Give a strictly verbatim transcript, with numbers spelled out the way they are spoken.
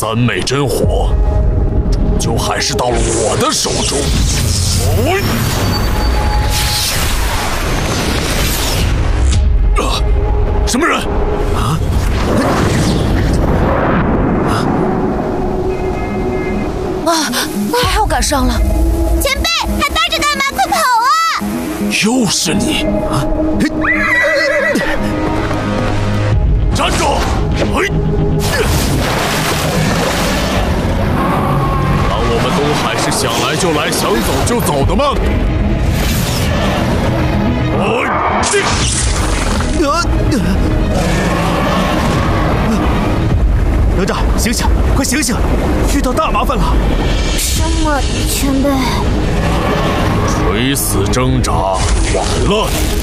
三昧真火，终究还是到了我的手中。哦！啊！什么人？啊！ 啊！还好赶上了。 前辈，还待着干嘛？快跑啊！ 又是你！啊！站住！嘿！当我们东海是想来就来，想走就走的吗？哦！ 哪吒，醒醒，快醒醒！遇到大麻烦了！ 什么，前辈？ 垂死挣扎，晚了！